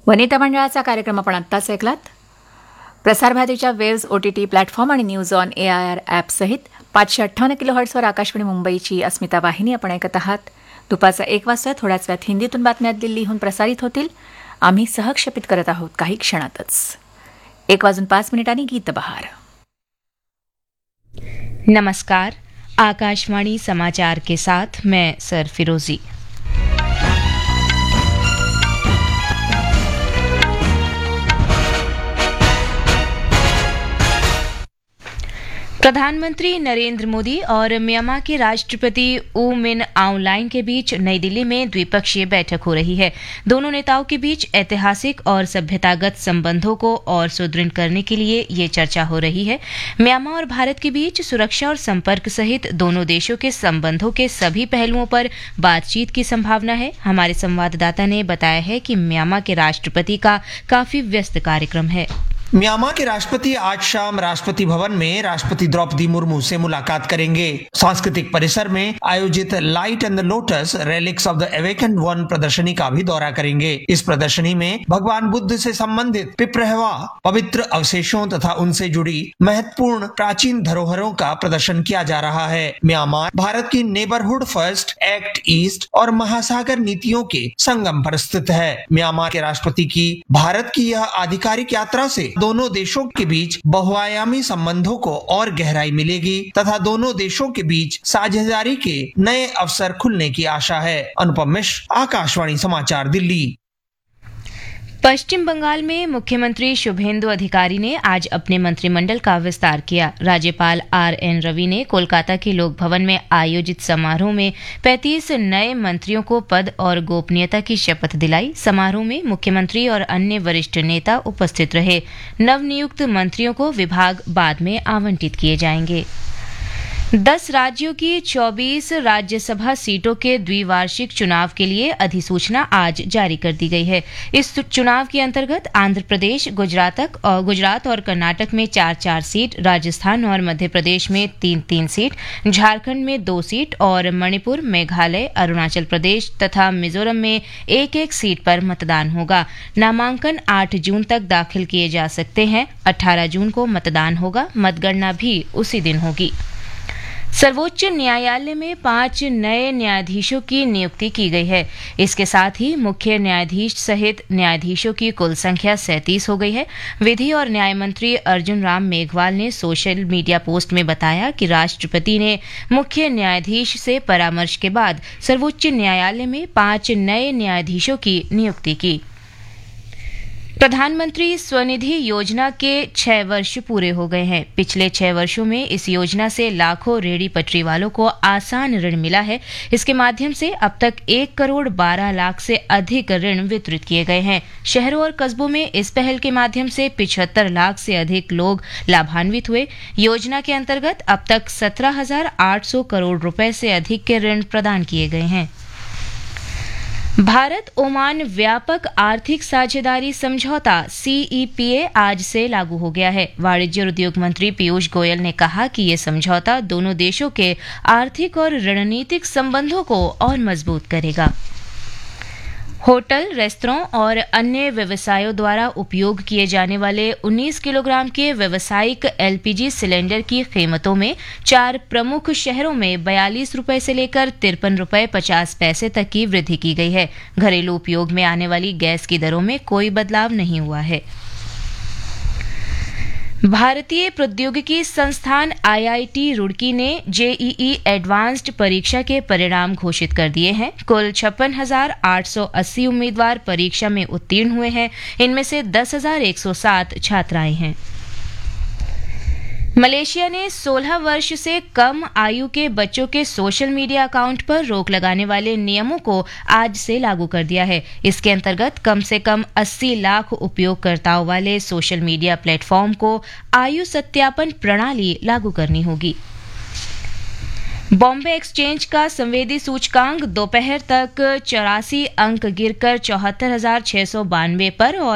वनिता मंडळाचा कार्यक्रम आपण आत्ताच ऐकलात. प्रसारभारतीच्या वेव्ज OTT प्लॅटफॉर्म आणि न्यूज ऑन AIR ॲपसहित 558 किलोहर्ट्झवर आकाशवाणी मुंबईची अस्मिता वाहिनी आपण ऐकत आहात. दुपारचा 1 वाजता थोड्याच वेळात हिंदीतून बातम्या दिल्लीहून प्रसारित होतील. आम्ही सहक्षेपित करत आहोत काही क्षणातच. 1:05 गीतबहार. नमस्कार, आकाशवाणी समाचार के साथ मैं सरफिरोजी. प्रधानमंत्री नरेंद्र मोदी और म्यांमार के राष्ट्रपति ऊ मिन आउंग के बीच नई दिल्ली में द्विपक्षीय बैठक हो रही है. दोनों नेताओं के बीच ऐतिहासिक और सभ्यतागत संबंधों को और सुदृढ़ करने के लिए ये चर्चा हो रही है. म्यांमार और भारत के बीच सुरक्षा और संपर्क सहित दोनों देशों के संबंधों के सभी पहलुओं पर बातचीत की संभावना है. हमारे संवाददाता ने बताया है कि म्यांमार के राष्ट्रपति का काफी व्यस्त कार्यक्रम है. म्यांमार के राष्ट्रपति आज शाम राष्ट्रपति भवन में राष्ट्रपति द्रौपदी मुर्मू से मुलाकात करेंगे. सांस्कृतिक परिसर में आयोजित light and the lotus relics of the awakened one प्रदर्शनी का भी दौरा करेंगे. इस प्रदर्शनी में भगवान बुद्ध से संबंधित पिपरहवा पवित्र अवशेषों तथा उनसे जुड़ी महत्वपूर्ण प्राचीन धरोहरों का प्रदर्शन किया जा रहा है. म्यांमार भारत की नेबरहुड फर्स्ट, एक्ट ईस्ट और महासागर नीतियों के संगम पर स्थित है. म्यांमार के राष्ट्रपति की भारत की यह आधिकारिक यात्रा से दोनों देशों के बीच बहुआयामी संबंधों को और गहराई मिलेगी तथा दोनों देशों के बीच साझेदारी के नए अवसर खुलने की आशा है. अनुपम मिश्र, आकाशवाणी समाचार, दिल्ली. पश्चिम बंगाल में मुख्यमंत्री शुभेंदु अधिकारी ने आज अपने मंत्रिमंडल का विस्तार किया. राज्यपाल RN रवि ने कोलकाता के लोक भवन में आयोजित समारोह में 35 नए मंत्रियों को पद और गोपनीयता की शपथ दिलाई. समारोह में मुख्यमंत्री और अन्य वरिष्ठ नेता उपस्थित रहे. नवनियुक्त मंत्रियों को विभाग बाद में आवंटित किए जाएंगे. 10 राज्यों की 24 राज्यसभा सीटों के द्विवार्षिक चुनाव के लिए अधिसूचना आज जारी कर दी गई है. इस चुनाव के अंतर्गत आंध्र प्रदेश, गुजरात और कर्नाटक में 4-4 सीट, राजस्थान और मध्य प्रदेश में 3-3 सीट, झारखंड में 2 सीट और मणिपुर, मेघालय, अरुणाचल प्रदेश तथा मिजोरम में 1-1 सीट पर मतदान होगा. नामांकन 8 जून तक दाखिल किए जा सकते हैं. 18 जून को मतदान होगा. मतगणना भी उसी दिन होगी. सर्वोच्च न्यायालय में 5 नए न्यायाधीशों की नियुक्ति की गई है. इसके साथ ही मुख्य न्यायाधीश सहित न्यायाधीशों की कुल संख्या 37 हो गई है. विधि और न्याय मंत्री अर्जुन राम मेघवाल ने सोशल मीडिया पोस्ट में बताया कि राष्ट्रपति ने मुख्य न्यायाधीश से परामर्श के बाद सर्वोच्च न्यायालय में 5 नए न्यायाधीशों की नियुक्ति की. प्रधानमंत्री स्वनिधि योजना के 6 वर्ष पूरे हो गए हैं. पिछले 6 वर्षों में इस योजना से लाखों रेहड़ी पटरी वालों को आसान ऋण मिला है. इसके माध्यम से अब तक 1 करोड़ 12 लाख से अधिक ऋण वितरित किए गए हैं. शहरों और कस्बों में इस पहल के माध्यम से 75 लाख से अधिक लोग लाभान्वित हुए. योजना के अंतर्गत अब तक 17,800 करोड़ रुपए से अधिक के ऋण प्रदान किए गए हैं. भारत ओमान व्यापक आर्थिक साझेदारी समझौता CEPA आज से लागू हो गया है. वाणिज्य और उद्योग मंत्री पीयूष गोयल ने कहा कि ये समझौता दोनों देशों के आर्थिक और रणनीतिक संबंधों को और मजबूत करेगा. होटल, रेस्तरां और अन्य व्यवसायों द्वारा उपयोग किए जाने वाले 19 किलोग्राम के व्यावसायिक LPG सिलेंडर की कीमतों में 4 प्रमुख शहरों में 42 रुपए से लेकर 53 रुपए 50 पैसे तक की वृद्धि की गई है. घरेलू उपयोग में आने वाली गैस की दरों में कोई बदलाव नहीं हुआ है. भारतीय प्रौद्योगिकी संस्थान IIT रुड़की ने JEE एडवांस्ड परीक्षा के परिणाम घोषित कर दिए हैं. कुल 56,880 उम्मीदवार परीक्षा में उत्तीर्ण हुए हैं. इनमें से 10,107 छात्राएं हैं. मलेशिया ने 16 वर्ष से कम आयु के बच्चों के सोशल मीडिया अकाउंट पर रोक लगाने वाले नियमों को आज से लागू कर दिया है. इसके अंतर्गत कम से कम 80 लाख उपयोगकर्ताओं वाले सोशल मीडिया प्लेटफॉर्म को आयु सत्यापन प्रणाली लागू करनी होगी. बॉम्बे एक्सचेंज का संवेदी सूचकांक दोपहर तक 84 अंक गिरकर 74,692 पर और